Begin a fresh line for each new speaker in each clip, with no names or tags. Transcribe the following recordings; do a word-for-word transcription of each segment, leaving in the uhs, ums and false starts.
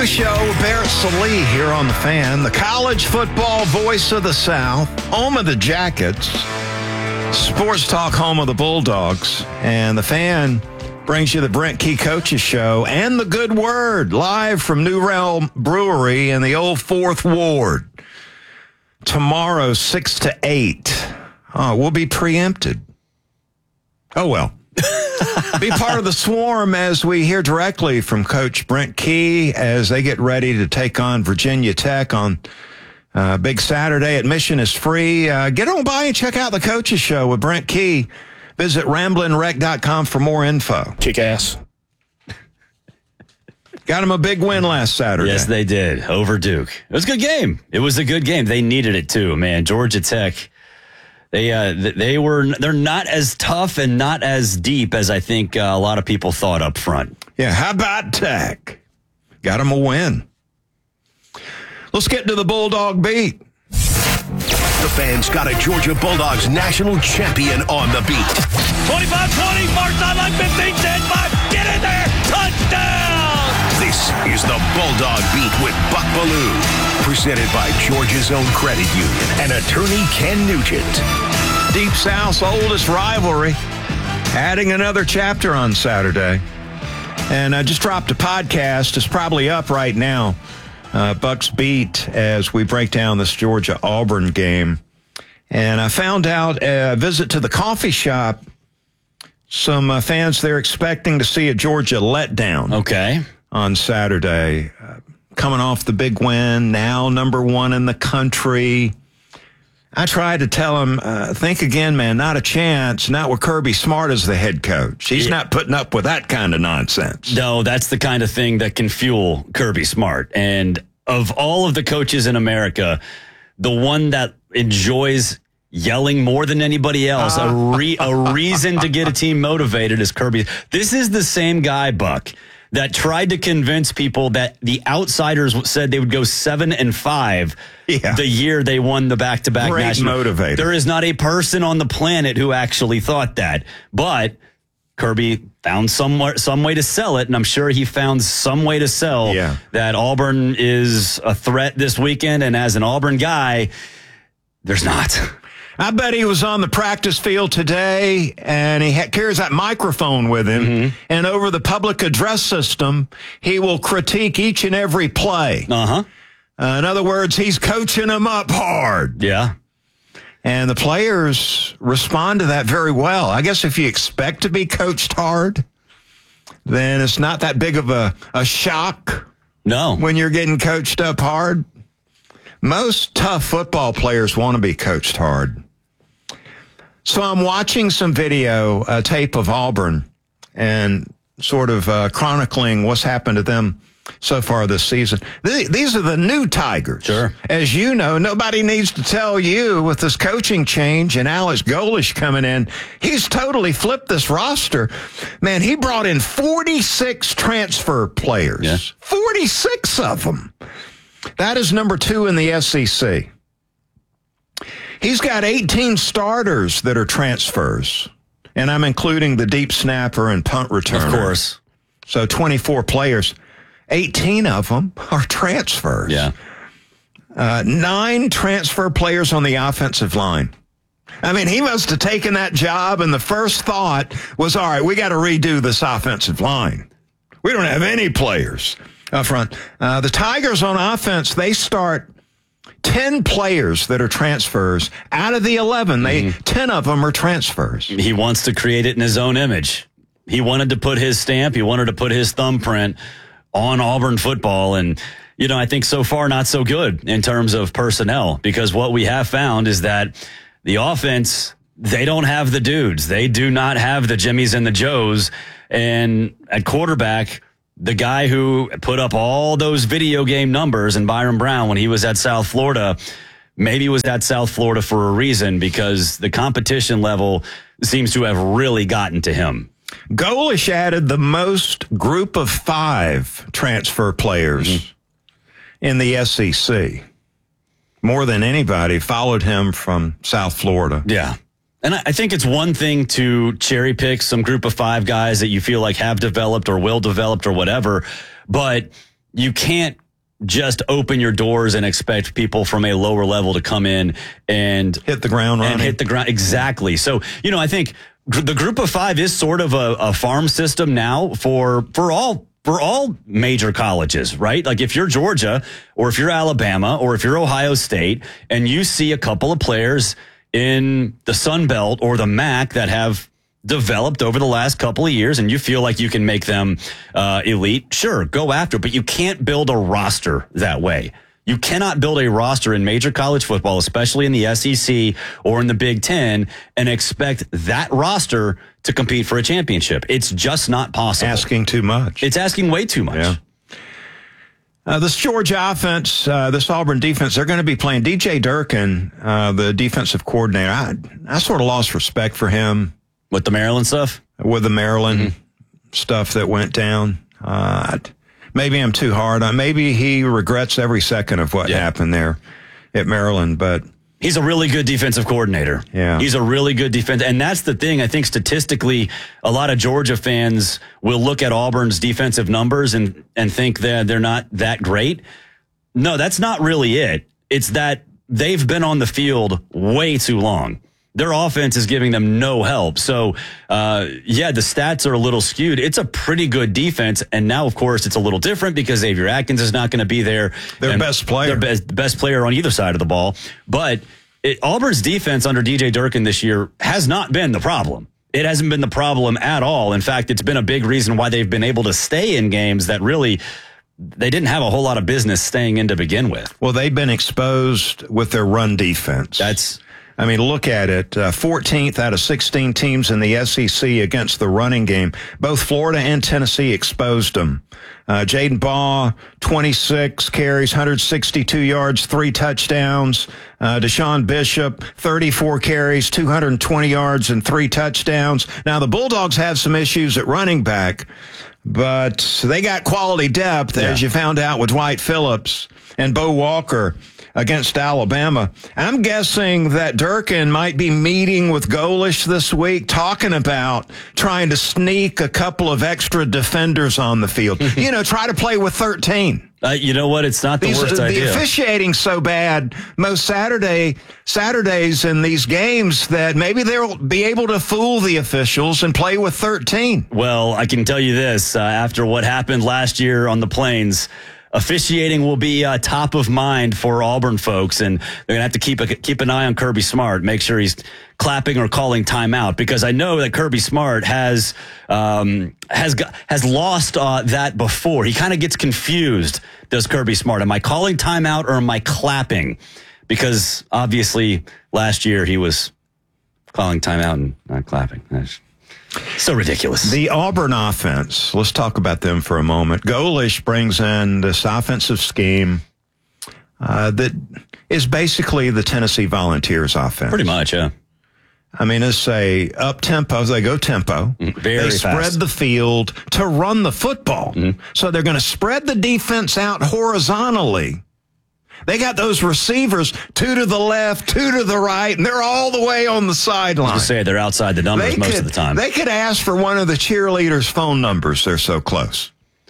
New show, Barrett Salee here on The Fan, the college football voice of the South, home of the Jackets, sports talk home of the Bulldogs, and The Fan brings you the Brent Key Coaches Show and The Good Word, live from New Realm Brewery in the old Fourth Ward. Tomorrow, six to eight. Oh, we'll be preempted. Oh, well. Be part of the swarm as we hear directly from Coach Brent Key as they get ready to take on Virginia Tech on uh, Big Saturday. Admission is free. Uh, get on by and check out the Coaches Show with Brent Key. Visit ramblin rec dot com for more info.
Kick ass.
Got them a big win last Saturday.
Yes, they did. Over Duke. It was a good game. It was a good game. They needed it too, man. Georgia Tech. They uh, they were they're not as tough and not as deep as I think uh, a lot of people thought up front.
Yeah, how about Tech? Got them a win. Let's get to the Bulldog beat.
The Fan's got a Georgia Bulldogs national champion on the beat.
twenty-five twenty, mark sideline fifteen, ten five, get in there, touchdown!
This is the Bulldog Beat with Buck Bellew, presented by Georgia's own credit union and attorney Ken Nugent.
Deep South's oldest rivalry, adding another chapter on Saturday. And I just dropped a podcast. It's probably up right now. Uh, Buck's Beat as we break down this Georgia-Auburn game. And I found out a visit to the coffee shop, some uh, fans they're expecting to see a Georgia letdown.
Okay.
On Saturday. Uh, coming off the big win, now number one in the country. I tried to tell him, uh, think again, man, not a chance. Not with Kirby Smart as the head coach. He's yeah. not putting up with that kind of nonsense.
No, that's the kind of thing that can fuel Kirby Smart. And of all of the coaches in America, the one that enjoys yelling more than anybody else, a, re- a reason to get a team motivated is Kirby. This is the same guy, Buck, that tried to convince people that the outsiders said they would go seven and five yeah. the year they won the back-to-back
Great
national.
Motivator.
There is not a person on the planet who actually thought that. But Kirby found somewhere, some way to sell it, and I'm sure he found some way to sell
yeah.
that Auburn is a threat this weekend. And as an Auburn guy, there's not.
I bet he was on the practice field today, and he ha- carries that microphone with him, mm-hmm. and over the public address system, he will critique each and every play.
Uh-huh.
Uh, in other words, he's coaching them up hard.
Yeah.
And the players respond to that very well. I guess if you expect to be coached hard, then it's not that big of a, a shock.
No.
When you're getting coached up hard. Most tough football players want to be coached hard. So I'm watching some video, uh, tape of Auburn, and sort of uh, chronicling what's happened to them so far this season. Th- these are the new Tigers.
Sure.
As you know, nobody needs to tell you with this coaching change and Alex Golesh coming in, he's totally flipped this roster. Man, he brought in forty-six transfer players.
Yeah.
forty-six of them. That is number two in the S E C. He's got eighteen starters that are transfers, and I'm including the deep snapper and punt returner.
Of course.
So twenty-four players. eighteen of them are transfers.
Yeah.
Uh, nine transfer players on the offensive line. I mean, he must have taken that job, and the first thought was, all right, we got to redo this offensive line. We don't have any players up front. Uh, the Tigers on offense, they start ten players that are transfers. Out of the eleven, they mm-hmm. ten of them are transfers.
He wants to create it in his own image. He wanted to put his stamp. He wanted to put his thumbprint on Auburn football. And, you know, I think so far not so good in terms of personnel, because what we have found is that the offense, they don't have the dudes. They do not have the Jimmies and the Joes. And at quarterback, the guy who put up all those video game numbers in Byron Brown when he was at South Florida, maybe was at South Florida for a reason, because the competition level seems to have really gotten to him.
Golesh added the most group of five transfer players mm-hmm. in the S E C. More than anybody followed him from South Florida.
Yeah. And I think it's one thing to cherry pick some group of five guys that you feel like have developed or will develop or whatever, but you can't just open your doors and expect people from a lower level to come in and
hit the ground running.
And hit the ground. Exactly. So, you know, I think gr- the group of five is sort of a, a farm system now for, for all, for all major colleges, right? Like if you're Georgia or if you're Alabama or if you're Ohio State and you see a couple of players in the Sun Belt or the M A C that have developed over the last couple of years and you feel like you can make them uh, elite, sure, go after it, but you can't build a roster that way. You cannot build a roster in major college football, especially in the S E C or in the Big Ten, and expect that roster to compete for a championship. It's just not possible.
Asking too much.
It's asking way too much.
Yeah. Uh, this Georgia offense, uh, this Auburn defense, they're going to be playing D J Durkin, uh, the defensive coordinator. I, I sort of lost respect for him.
With the Maryland stuff?
With the Maryland
mm-hmm.
stuff that went down. Uh, maybe I'm too hard on. Maybe he regrets every second of what
yeah.
happened there at Maryland, but
he's a really good defensive coordinator.
Yeah.
He's a really good defense. And that's the thing. I think statistically, a lot of Georgia fans will look at Auburn's defensive numbers and, and think that they're not that great. No, that's not really it. It's that they've been on the field way too long. Their offense is giving them no help. So, uh, yeah, the stats are a little skewed. It's a pretty good defense. And now, of course, it's a little different because Xavier Atkins is not going to be there.
Their best player.
Their best, best player on either side of the ball. But it, Auburn's defense under D J Durkin this year has not been the problem. It hasn't been the problem at all. In fact, it's been a big reason why they've been able to stay in games that really they didn't have a whole lot of business staying in to begin with.
Well, they've been exposed with their run defense.
That's...
I mean, look at it. Uh, fourteenth out of sixteen teams in the S E C against the running game. Both Florida and Tennessee exposed them. Uh, Jaden Baugh, twenty-six carries, one hundred sixty-two yards, three touchdowns. Uh, Deshaun Bishop, thirty-four carries, two hundred twenty yards, and three touchdowns. Now, the Bulldogs have some issues at running back, but they got quality depth, yeah. as you found out with Dwight Phillips and Bo Walker against Alabama. I'm guessing that Durkin might be meeting with Golish this week, talking about trying to sneak a couple of extra defenders on the field. You know, try to play with thirteen.
Uh, you know what? It's not the
these,
worst
the
idea.
The officiating's so bad most Saturday Saturdays in these games that maybe they'll be able to fool the officials and play with thirteen.
Well, I can tell you this. Uh, after what happened last year on the Plains, officiating will be uh, top of mind for Auburn folks, and they're going to have to keep a, keep an eye on Kirby Smart, make sure he's clapping or calling timeout, because I know that Kirby Smart has um, has got, has lost uh, that before. He kind of gets confused, does Kirby Smart. Am I calling timeout or am I clapping? Because obviously last year he was calling timeout and not clapping. That's so ridiculous.
The Auburn offense, let's talk about them for a moment. Golish brings in this offensive scheme uh, that is basically the Tennessee Volunteers offense.
Pretty much, yeah.
I mean, it's a up-tempo. They go tempo.
Mm, very
They spread
fast.
the field to run the football.
Mm-hmm.
So they're going to spread the defense out horizontally. They got those receivers, two to the left, two to the right, and they're all the way on the sideline.
To say they're outside the numbers
They
most
could,
of the time.
They could ask for one of the cheerleaders' phone numbers. They're so close.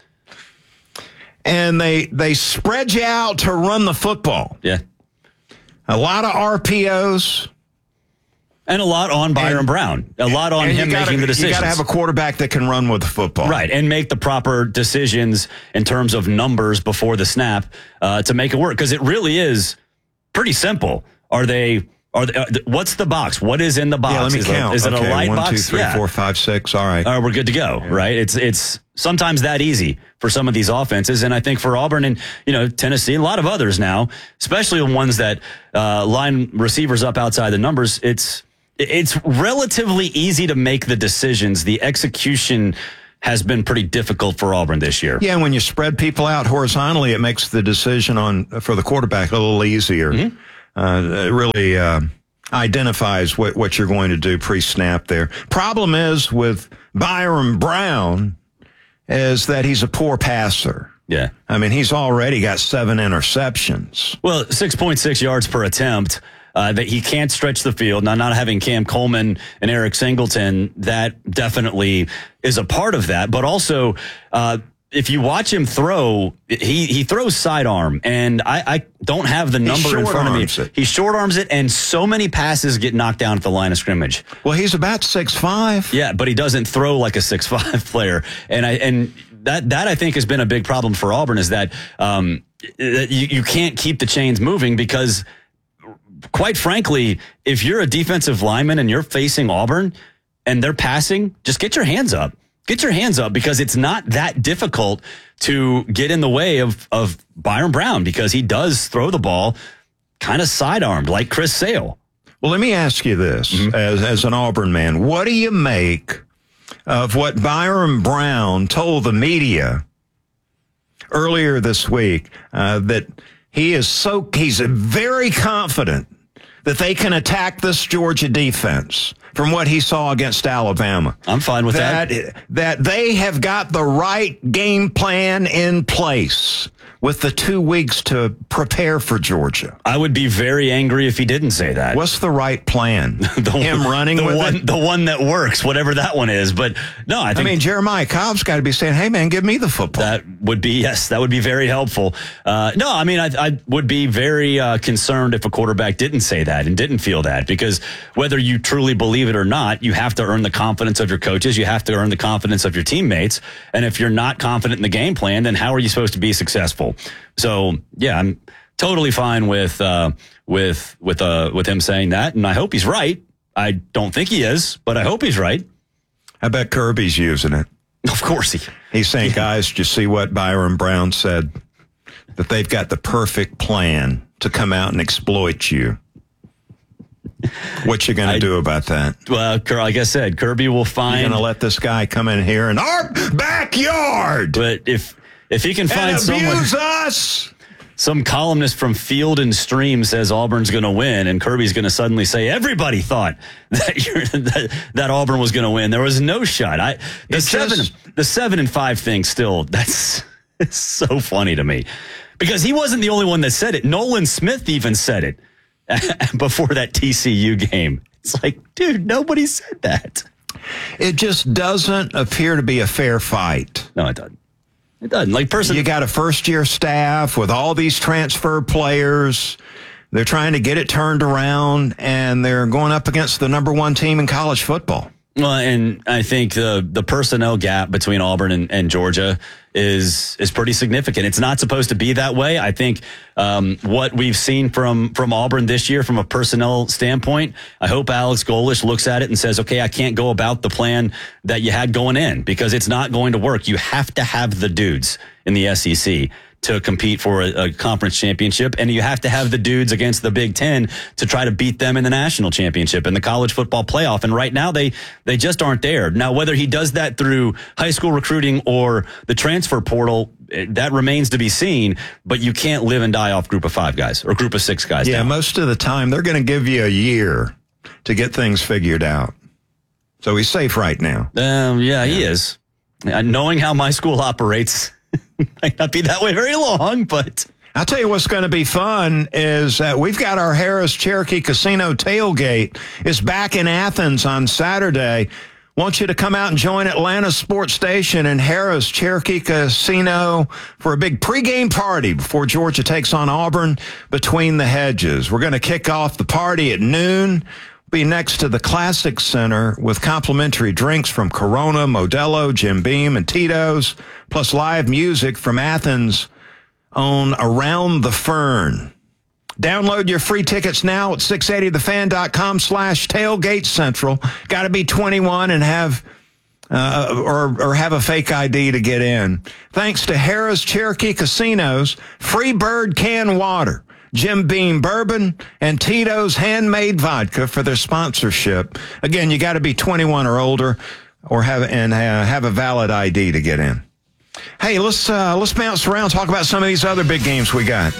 And they they spread you out to run the football.
Yeah.
A lot of R P Os.
And a lot on Byron
And-
Brown. A lot on
And
him
you gotta,
making the decisions.
You got to have a quarterback that can run with the football.
Right, and make the proper decisions in terms of numbers before the snap uh, to make it work. Because it really is pretty simple. Are they... Are they, uh, what's the box? What is in the box?
Yeah, let me
is
count.
It, is
okay,
it a light
one,
box?
two, three,
yeah.
four, five, six. All right.
Uh, we're good to go, yeah. right? It's it's sometimes that easy for some of these offenses, and I think for Auburn and you know Tennessee, a lot of others now, especially the ones that uh, line receivers up outside the numbers, it's it's relatively easy to make the decisions. The execution has been pretty difficult for Auburn this year.
Yeah, when you spread people out horizontally, it makes the decision on for the quarterback a little easier. Mm-hmm. Uh, it really uh, identifies what, what you're going to do pre-snap there. Problem is with Byron Brown is that he's a poor passer.
Yeah.
I mean, he's already got seven interceptions.
Well, six point six yards per attempt. Uh, that he can't stretch the field. Now, not having Cam Coleman and Eric Singleton, that definitely is a part of that. But also, uh, if you watch him throw, he, he throws sidearm, and I, I don't have the number in front of me.
It.
He short arms it, and so many passes get knocked down at the line of scrimmage.
Well, he's about six five.
Yeah, but he doesn't throw like a six five player, and I and that that I think has been a big problem for Auburn is that um, you, you can't keep the chains moving because, quite frankly, if you're a defensive lineman and you're facing Auburn and they're passing, just get your hands up. Get your hands up because it's not that difficult to get in the way of, of Byron Brown because he does throw the ball kind of sidearmed like Chris Sale.
Well, let me ask you this mm-hmm. as, as an Auburn man. What do you make of what Byron Brown told the media earlier this week uh, that he is so he's very confident that they can attack this Georgia defense from what he saw against Alabama?
I'm fine with that.
That, that they have got the right game plan in place with the two weeks to prepare for Georgia.
I would be very angry if he didn't say that.
What's the right plan? the, Him running
the
with
one,
it?
The one that works, whatever that one is. But no, I think...
I mean, Jeremiah Cobb's got to be saying, hey, man, give me the football.
That would be, yes, that would be very helpful. Uh, no, I mean, I, I would be very uh, concerned if a quarterback didn't say that and didn't feel that because whether you truly believe it or not, you have to earn the confidence of your coaches. You have to earn the confidence of your teammates. And if you're not confident in the game plan, then how are you supposed to be successful? So, yeah, I'm totally fine with uh, with with uh, with him saying that, and I hope he's right. I don't think he is, but I hope he's right.
I bet Kirby's using it.
Of course he.
He's saying, yeah. guys, did you see what Byron Brown said? That they've got the perfect plan to come out and exploit you. What you going to do about that?
Well, like I said, Kirby will find...
You're going to let this guy come in here in our backyard?
But if... If he can find
and
someone,
us.
some columnist from Field and Stream says Auburn's going to win, and Kirby's going to suddenly say everybody thought that you're, that, that Auburn was going to win. There was no shot. I the
it's
seven
just,
the seven and five thing still that's it's so funny to me because he wasn't the only one that said it. Nolan Smith even said it before that T C U game. It's like, dude, nobody said that.
It just doesn't appear to be a fair fight.
No, it doesn't. It doesn't. Like person,
you got a first-year staff with all these transfer players. They're trying to get it turned around, and they're going up against the number one team in college football.
Well, and I think the the personnel gap between Auburn and, and Georgia is is pretty significant. It's not supposed to be that way. I think um, what we've seen from from Auburn this year, from a personnel standpoint, I hope Alex Golesh looks at it and says, "Okay, I can't go about the plan that you had going in because it's not going to work. You have to have the dudes in the S E C to compete for a, a conference championship, and you have to have the dudes against the Big Ten to try to beat them in the national championship and the college football playoff. And right now, they they just aren't there. Now, whether he does that through high school recruiting or the transfer portal, that remains to be seen. But you can't live and die off group of five guys or group of six guys.
Yeah,
down.
Most of the time, they're going to give you a year to get things figured out. So he's safe right now.
Um, yeah, yeah, he is. Uh, knowing how my school operates, might not be that way very long, but
I'll tell you what's going to be fun is that we've got our Harris Cherokee Casino tailgate. It's back in Athens on Saturday. Want you to come out and join Atlanta Sports Station and Harris Cherokee Casino for a big pregame party before Georgia takes on Auburn between the hedges. We're going to kick off the party at noon. Be next to the Classic Center with complimentary drinks from Corona, Modelo, Jim Beam, and Tito's, plus live music from Athens' own Around the Fern. Download your free tickets now at six eighty the fan dot com slash tailgate central. Got to be twenty-one and have uh, or or have a fake I D to get in. Thanks to Harris Cherokee Casinos, free bird can water, Jim Beam Bourbon, and Tito's Handmade Vodka for their sponsorship. Again, you got to be twenty-one or older or have and uh, have a valid I D to get in. Hey, let's uh, let's bounce around, talk about some of these other big games we got.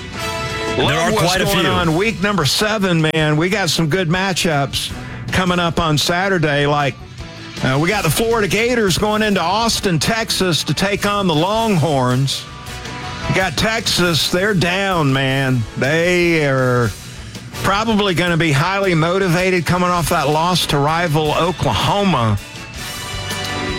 There are
What's
quite a
going
few.
on week number seven, man. We got some good matchups coming up on Saturday. Like uh, we got the Florida Gators going into Austin, Texas to take on the Longhorns. You got Texas, they're down, man. They are probably going to be highly motivated coming off that loss to rival Oklahoma.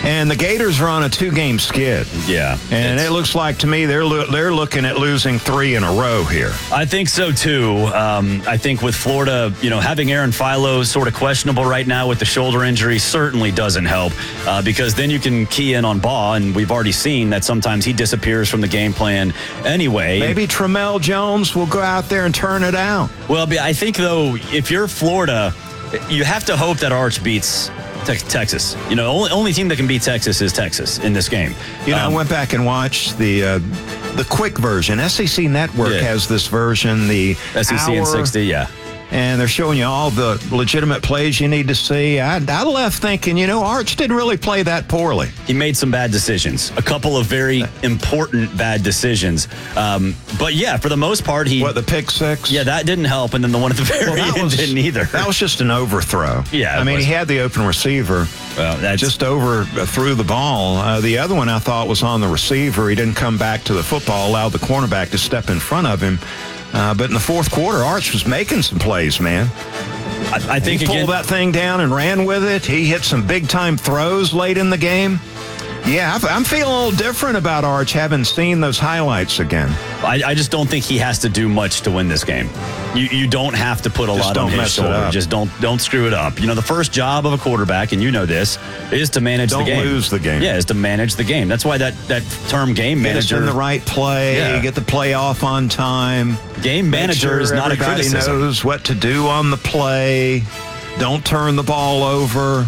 And the Gators are on a two-game skid.
Yeah.
And it looks like to me they're lo- they're looking at losing three in a row here.
I think so, too. Um, I think with Florida, you know, having Aaron Philo sort of questionable right now with the shoulder injury certainly doesn't help uh, because then you can key in on Baugh, and we've already seen that sometimes he disappears from the game plan anyway.
Maybe Tramel Jones will go out there and turn it out.
Well, I think, though, if you're Florida, you have to hope that Arch beats Te- Texas. You know, only, only team that can beat Texas is Texas in this game.
You know,
um,
I went back and watched the uh, the quick version. S E C Network
Yeah.
has this version, the
S E C in
hour,
sixty, yeah.
and they're showing you all the legitimate plays you need to see. I, I left thinking, you know, Arch didn't really play that poorly.
He made some bad decisions, a couple of very important bad decisions. Um, but yeah, for the most part, he.
What, the pick six?
Yeah, that didn't help, and then the one at the very
Well, that
end
was,
didn't either.
That was just an overthrow.
Yeah,
I
it
mean,
was.
he had the open receiver.
Well, that's
Just over uh, threw the ball. Uh, the other one I thought was on the receiver. He didn't come back to the football, allowed the cornerback to step in front of him. Uh, but in the fourth quarter, Arch was making some plays, man.
I, I think
He pulled
again,
that thing down and ran with it. He hit some big-time throws late in the game. Yeah, I'm feeling a little different about Arch, having seen those highlights again.
I, I just don't think he has to do much to win this game. You you don't have to put a
Just
lot
don't
on his
mess it
shoulder.
up.
Just don't don't screw it up. You know, the first job of a quarterback, and you know this, is to manage
Don't
the game.
lose the game.
Yeah, is to manage the game. That's why that, that term game
Get us
manager,
in the right play,
Yeah.
get the play off on time.
game
Make
manager
sure
is not a
everybody
criticism.
knows what to do on the play. Don't turn the ball over.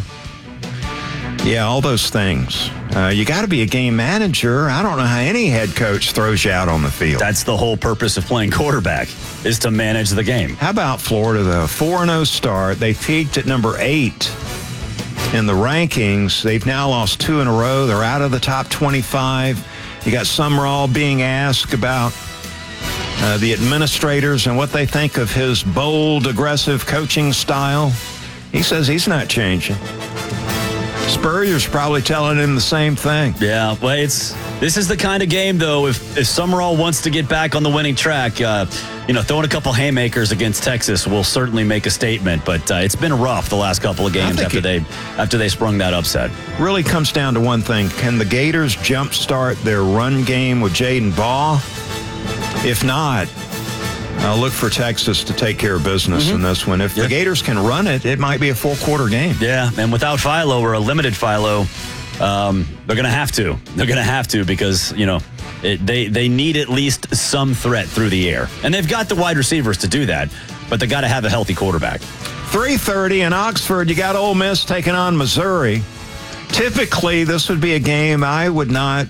Yeah, all those things. Uh, you got to be a game manager. I don't know how any head coach throws you out on the field.
That's the whole purpose of playing quarterback, is to manage the game.
How about Florida, though? four and oh start. They peaked at number eight in the rankings. They've now lost two in a row. They're out of the top twenty-five. You got Summerall being asked about uh, the administrators and what they think of his bold, aggressive coaching style. He says he's not changing. Spurrier's probably telling him the same thing.
Yeah, well, it's this is the kind of game, though, if, if Summerall wants to get back on the winning track, uh, you know, throwing a couple haymakers against Texas will certainly make a statement. But uh, it's been rough the last couple of games after
it-
they after they sprung that upset.
Really comes down to one thing. Can the Gators jumpstart their run game with Jaden Baugh? If not, I'll look for Texas to take care of business
Mm-hmm.
in this one. If
Yeah.
the Gators can run it, it might be a full-quarter game.
Yeah, and without Philo or a limited Philo, um, they're going to have to. They're going to have to because, you know, it, they, they need at least some threat through the air. And they've got the wide receivers to do that, but they got to have a healthy quarterback.
three thirty in Oxford, you got Ole Miss taking on Missouri. Typically, this would be a game I would not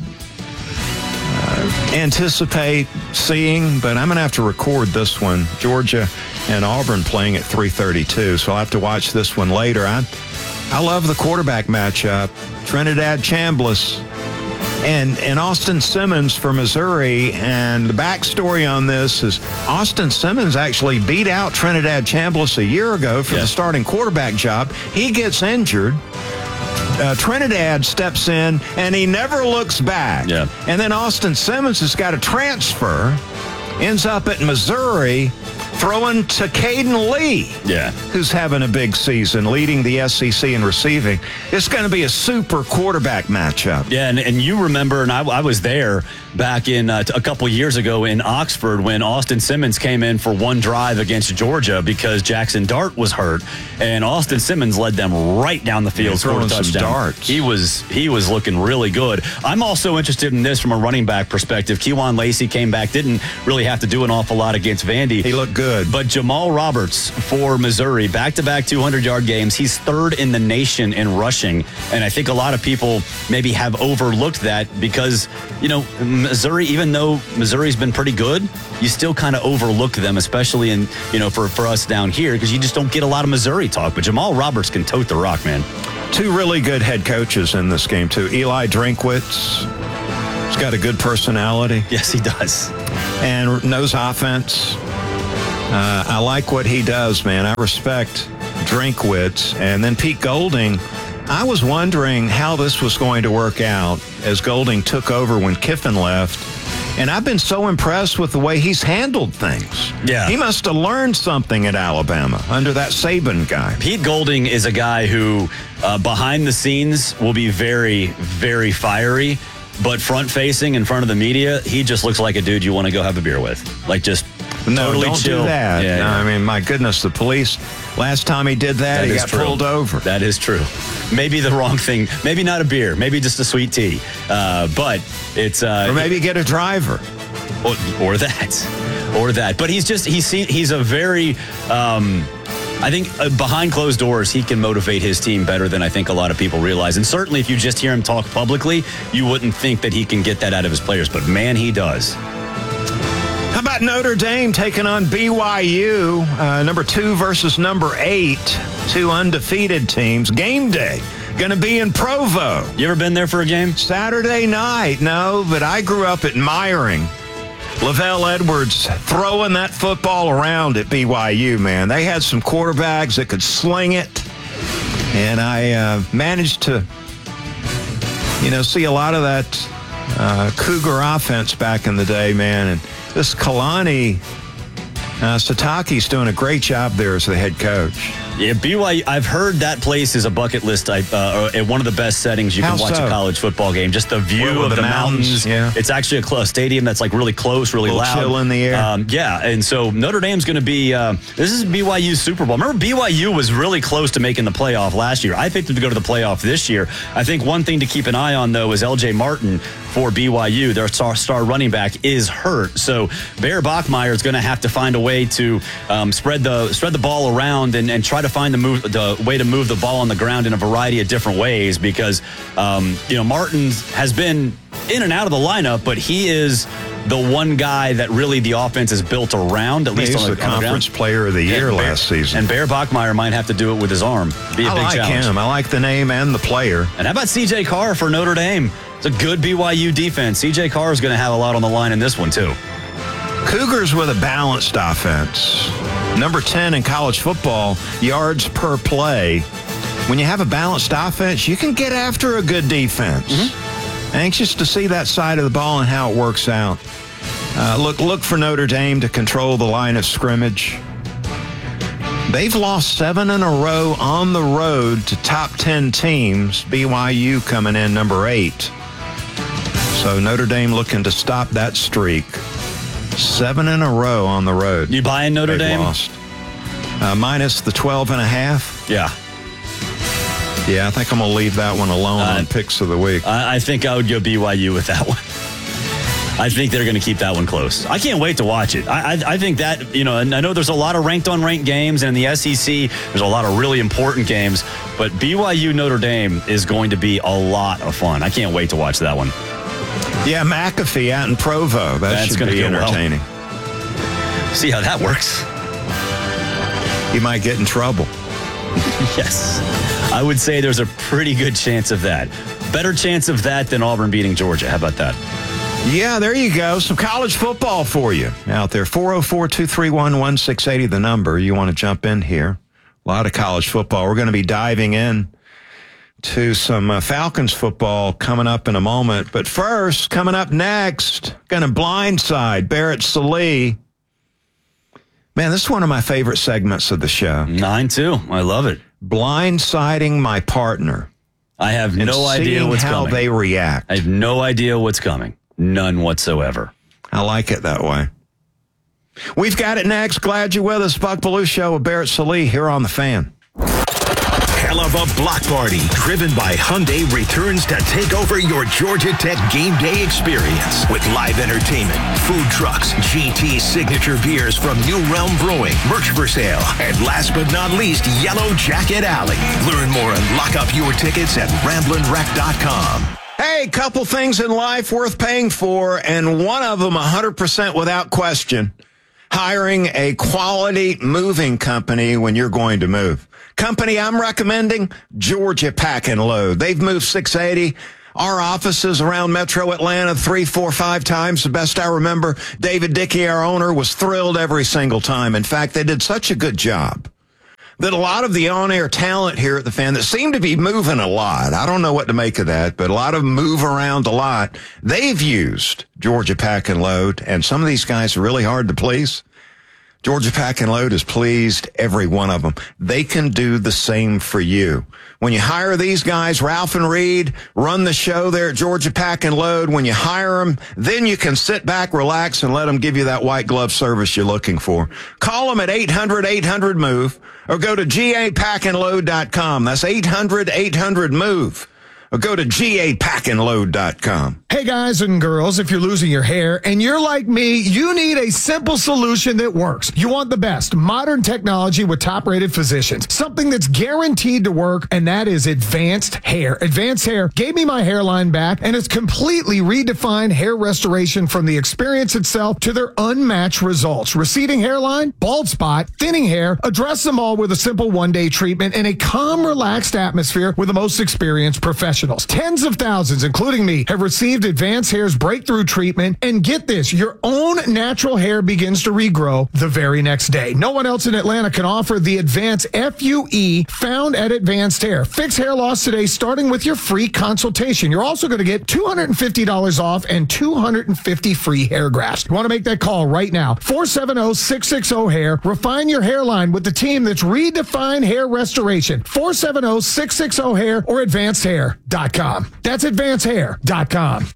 uh, anticipate seeing, but I'm going to have to record this one. Georgia and Auburn playing at three thirty-two, so I'll have to watch this one later. I, I love the quarterback matchup. Trinidad Chambliss and, and Austin Simmons for Missouri. And the backstory on this is Austin Simmons actually beat out Trinidad Chambliss a year ago for
Yeah.
the starting quarterback job. He gets injured. Uh, Trinidad steps in, and he never looks back.
Yeah.
And then Austin Simmons has got to transfer, ends up at Missouri, throwing to Caden Lee,
Yeah.
who's having a big season, leading the S E C in receiving. It's going to be a super quarterback matchup.
Yeah, and, and you remember, and I, I was there back in uh, a couple years ago in Oxford when Austin Simmons came in for one drive against Georgia because Jackson Dart was hurt, and Austin Simmons led them right down the field,
Yeah,
scored a
throwing some
touchdown.
darts.
He was he was looking really good. I'm also interested in this from a running back perspective. Kejuan Lacey came back, didn't really have to do an awful lot against Vandy.
He looked good.
But Jamal Roberts for Missouri, back-to-back two hundred-yard games. He's third in the nation in rushing, and I think a lot of people maybe have overlooked that because, you know, Missouri, even though Missouri's been pretty good, you still kind of overlook them, especially in, you know, for, for us down here because you just don't get a lot of Missouri talk. But Jamal Roberts can tote the rock, man.
Two really good head coaches in this game, too. Eli Drinkwitz, he's got a good personality
Yes, he does.
and knows offense. Uh, I like what he does, man. I respect Drinkwitz. And then Pete Golding, I was wondering how this was going to work out as Golding took over when Kiffin left. And I've been so impressed with the way he's handled things.
Yeah.
He must have learned something at Alabama under that Saban guy.
Pete Golding is a guy who, uh, behind the scenes, will be very, very fiery. But front-facing in front of the media, he just looks like a dude you want to go have a beer with. Like, just
no,
totally
don't
chill.
do that.
Yeah,
no,
yeah.
I mean, my goodness, the police, last time he did that,
That
he
is
got
true.
pulled over.
That is true. Maybe the wrong thing. Maybe not a beer. Maybe just a sweet tea. Uh, but it's... Uh,
or maybe get a driver.
Or, or that. Or that. But he's just... He's, he's a very... Um, I think uh, behind closed doors, he can motivate his team better than I think a lot of people realize. And certainly if you just hear him talk publicly, you wouldn't think that he can get that out of his players. But man, he does.
How about Notre Dame taking on B Y U? Uh, number two versus number eight. Two undefeated teams. Game day. Going to be in Provo.
You ever been there for a game?
Saturday night. No, but I grew up admiring Lavelle Edwards throwing that football around at B Y U, man. They had some quarterbacks that could sling it. And I uh, managed to, you know, see a lot of that uh, Cougar offense back in the day, man. And this Kalani uh, Satake's doing a great job there as the head coach.
Yeah, B Y U, I've heard that place is a bucket list type, uh, or one of the best settings you
How
can watch
so?
a college football game. Just the view
Where- where
of
the
the,
mountains,
mountains.
yeah.
It's actually a close stadium that's like really close, really
Little
loud.
chill in the air.
Um, yeah, and so Notre Dame's going to be, uh, this is B Y U's Super Bowl. Remember, B Y U was really close to making the playoff last year. I picked them to go to the playoff this year. I think one thing to keep an eye on, though, is L J Martin for B Y U. Their star, star running back is hurt. So Bear Bachmeier is going to have to find a way to um, spread the spread the ball around and, and try to find the move the way to move the ball on the ground in a variety of different ways because, um, you know, Martin has been in and out of the lineup, but he is the one guy that really the offense is built around, at least
He's
on the,
the
on the
conference
ground.
player of the year
And Bear-
last season.
And Bear Bachmeier might have to do it with his arm. Be a
I
big
like
challenge.
him. I like the name and the player.
And how about C J Carr for Notre Dame? It's a good B Y U defense. C J Carr is going to have a lot on the line in this one, too.
Cougars with a balanced offense. Number ten in college football, yards per play. When you have a balanced offense, you can get after a good defense. Mm-hmm. Anxious to see that side of the ball and how it works out. Uh, look, look for Notre Dame to control the line of scrimmage. They've lost seven in a row on the road to top ten teams. B Y U coming in number eight. So Notre Dame looking to stop that streak. Seven in a row on the road.
You buying Notre
They've
Dame?
lost. Uh, minus the twelve and a half.
Yeah.
Yeah, I think I'm going to leave that one alone
Uh,
on picks of the week.
I, I think I would go B Y U with that one. I think they're going to keep that one close. I can't wait to watch it. I, I, I think that, you know, and I know there's a lot of ranked on ranked games, and in the S E C, there's a lot of really important games, but B Y U Notre Dame is going to be a lot of fun. I can't wait to watch that one.
Yeah, McAfee out in Provo. That
That's
should
gonna
be
go well.
entertaining.
See how that works.
He might get in trouble.
Yes. I would say there's a pretty good chance of that. Better chance of that than Auburn beating Georgia. How about that?
Yeah, there you go. Some college football for you out there. four oh four, two three one, one six eight zero, the number. You want to jump in here. A lot of college football. We're going to be diving in to some uh, Falcons football coming up in a moment. But first, coming up next, going to blindside Barrett Salee. Man, this is one of my favorite segments of the show.
Nine two. I love it.
Blindsiding my partner.
I have
And
no idea
seeing
what's
how
coming.
they react.
I have no idea what's coming. None whatsoever.
I like it that way. We've got it next. Glad you're with us. Buck Belue Show with Barrett Salee here on The Fan.
Hell of a block party driven by Hyundai returns to take over your Georgia Tech game day experience with live entertainment, food trucks, G T signature beers from New Realm Brewing, merch for sale, and last but not least, Yellow Jacket Alley. Learn more and lock up your tickets at ramblin' wreck dot com.
Hey, couple things in life worth paying for, and one of them one hundred percent without question. Hiring a quality moving company when you're going to move. Company I'm recommending, Georgia Pack and Load. They've moved six eighty. Our offices around Metro Atlanta three, four, five times. The best I remember, David Dickey, our owner, was thrilled every single time. In fact, they did such a good job that a lot of the on-air talent here at the Fan that seem to be moving a lot, I don't know what to make of that, but a lot of them move around a lot. They've used Georgia Pack and Load, and some of these guys are really hard to please. Georgia Pack and Load has pleased every one of them. They can do the same for you. When you hire these guys, Ralph and Reed run the show there at Georgia Pack and Load. When you hire them, then you can sit back, relax, and let them give you that white glove service you're looking for. Call them at eight hundred eight hundred move or go to G A pack and load dot com. That's eight hundred eight hundred move. Or go to G A pack and load dot com.
Hey guys and girls, if you're losing your hair and you're like me, you need a simple solution that works. You want the best modern technology with top-rated physicians. Something that's guaranteed to work, and that is Advanced Hair. Advanced Hair gave me my hairline back, and it's completely redefined hair restoration from the experience itself to their unmatched results. Receding hairline, bald spot, thinning hair, address them all with a simple one-day treatment in a calm, relaxed atmosphere with the most experienced professionals. Tens of thousands, including me, have received Advanced Hair's breakthrough treatment. And get this, your own natural hair begins to regrow the very next day. No one else in Atlanta can offer the Advanced F U E found at Advanced Hair. Fix hair loss today, starting with your free consultation. You're also going to get two hundred fifty dollars off and two hundred fifty free hair grafts. You want to make that call right now. four seven zero, six six zero, hair. Refine your hairline with the team that's redefined hair restoration. four seven zero, six six zero, hair or advanced hair dot com. That's advanced hair dot com.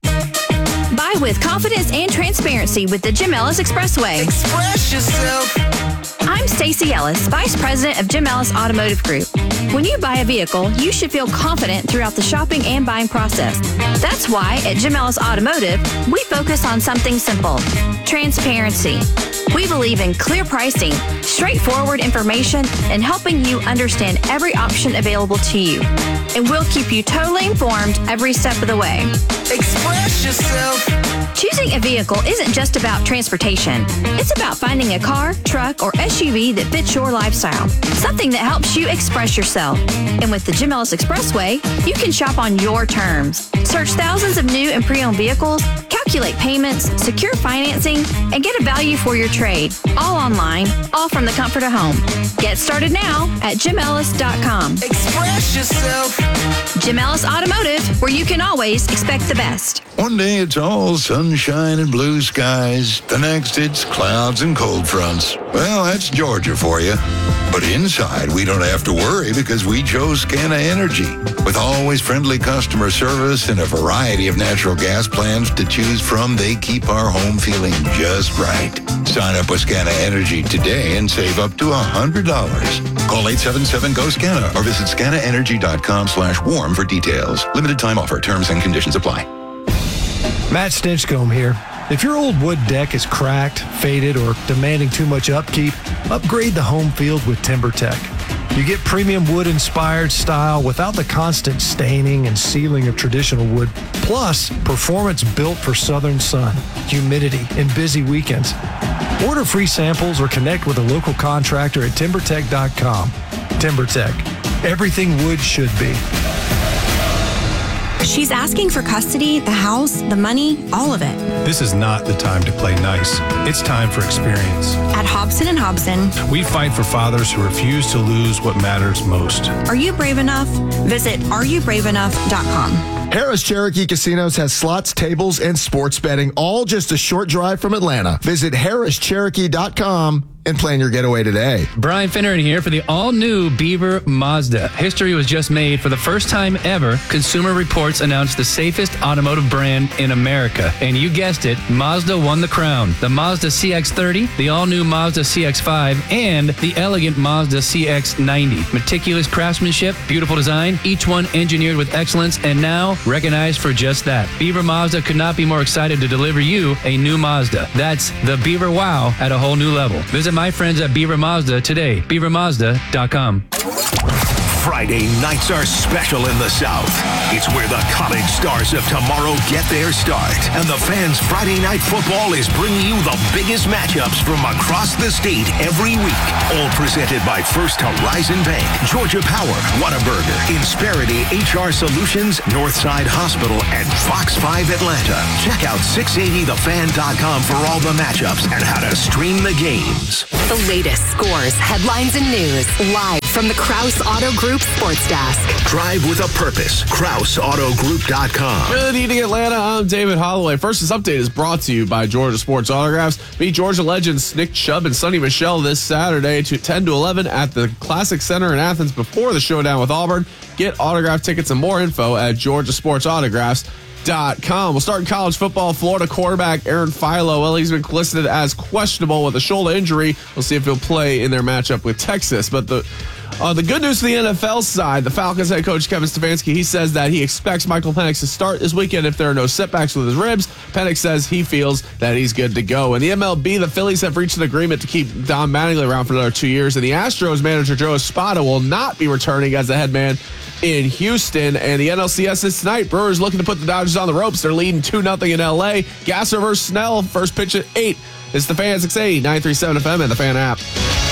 Buy with confidence and transparency with the Jim Ellis Expressway.
Express yourself.
I'm Stacey Ellis, Vice President of Jim Ellis Automotive Group. When you buy a vehicle, you should feel confident throughout the shopping and buying process. That's why at Jim Ellis Automotive, we focus on something simple: transparency. We believe in clear pricing, straightforward information, and helping you understand every option available to you. And we'll keep you totally informed every step of the way.
Express yourself.
Choosing a vehicle isn't just about transportation. It's about finding a car, truck, or S U V that fits your lifestyle. Something that helps you express yourself. And with the Jim Ellis Expressway, you can shop on your terms. Search thousands of new and pre-owned vehicles, calculate payments, secure financing, and get a value for your trade. All online, all from the comfort of home. Get started now at jim ellis dot com.
Express yourself.
Jim Ellis Automotive, where you can always expect the best.
One day it's all sunshine and blue skies. The next it's clouds and cold fronts. Well, that's Georgia for you. But inside, we don't have to worry because we chose Scana Energy. With always friendly customer service and a variety of natural gas plans to choose from, they keep our home feeling just right. Sign up with Scana Energy today and save up to one hundred dollars. Call eight seven seven, G O, SCANA or visit scana energy dot com slash warm for details. Limited time offer. Terms and conditions apply.
Matt Stinchcomb here. If your old wood deck is cracked, faded, or demanding too much upkeep, upgrade the home field with TimberTech. You get premium wood-inspired style without the constant staining and sealing of traditional wood, plus performance built for southern sun, humidity, and busy weekends. Order free samples or connect with a local contractor at timber tech dot com. TimberTech. Everything wood should be.
She's asking for custody, the house, the money, all of it.
This is not the time to play nice. It's time for experience.
At Hobson and Hobson,
we fight for fathers who refuse to lose what matters most.
Are you brave enough? Visit are you brave enough dot com.
Harris Cherokee Casinos has slots, tables, and sports betting, all just a short drive from Atlanta. Visit harris cherokee dot com and plan your getaway today.
Brian Finneran here for the all-new Beaver Mazda. History was just made. For the first time ever, Consumer Reports announced the safest automotive brand in America. And you guessed it, Mazda won the crown. The Mazda C X thirty, the all-new Mazda C X five, and the elegant Mazda C X ninety. Meticulous craftsmanship, beautiful design, each one engineered with excellence, and now recognized for just that. Beaver Mazda could not be more excited to deliver you a new Mazda. That's the Beaver Wow at a whole new level. Visit my friends at Beaver Mazda today. beaver mazda dot com.
Friday nights are special in the South. It's where the college stars of tomorrow get their start. And the Fans Friday Night Football is bringing you the biggest matchups from across the state every week. All presented by First Horizon Bank, Georgia Power, Whataburger, Insperity H R Solutions, Northside Hospital, and Fox five Atlanta. Check out six eighty the fan dot com for all the matchups and how to stream the games.
The latest scores, headlines, and news live from the Krause Auto Group Sports Desk.
Drive with a purpose. Krause Auto Group dot com.
Good evening, Atlanta. I'm David Holloway. First, this update is brought to you by Georgia Sports Autographs. Meet Georgia legends Nick Chubb and Sonny Michel this Saturday to ten to eleven at the Classic Center in Athens before the showdown with Auburn. Get autograph tickets and more info at Georgia Sports Autographs dot com. We'll start in college football. Florida quarterback Aaron Philo, well, he's been listed as questionable with a shoulder injury. We'll see if he'll play in their matchup with Texas. But the uh, the good news for the N F L side, the Falcons head coach Kevin Stefanski, he says that he expects Michael Penix to start this weekend if there are no setbacks with his ribs. Penix says he feels that he's good to go. In the M L B, the Phillies have reached an agreement to keep Don Mattingly around for another two years, and the Astros manager Joe Espada will not be returning as the head man in Houston. And the N L C S is tonight. Brewers looking to put the Dodgers on the ropes. They're leading two nothing in L A. Gasser versus Snell, first pitch at eight. It's the Fan, six eighty, nine thirty-seven F M, and the Fan app.